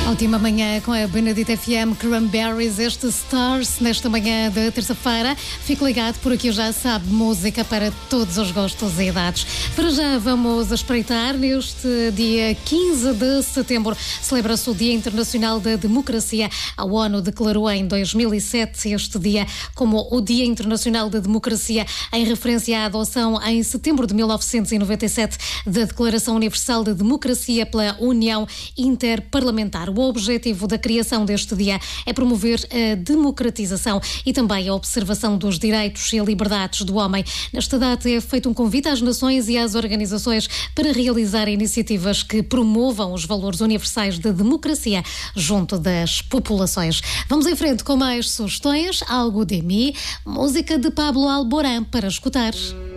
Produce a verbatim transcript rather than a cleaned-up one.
Ótima manhã com a Benedita F M, Cranberries, este Stars, nesta manhã da terça-feira. Fique ligado, por aqui já sabe, música para todos os gostos e idades. Para já vamos espreitar, neste dia quinze de setembro, celebra-se o Dia Internacional da Democracia. A ONU declarou em dois mil e sete este dia como o Dia Internacional da Democracia, em referência à adoção em setembro de mil novecentos e noventa e sete da Declaração Universal de Democracia pela União Interparlamentar. O objetivo da criação deste dia é promover a democratização e também a observação dos direitos e liberdades do homem. Nesta data é feito um convite às nações e às organizações para realizar iniciativas que promovam os valores universais da democracia junto das populações. Vamos em frente com mais sugestões. Algo de mim, música de Pablo Alborán para escutar.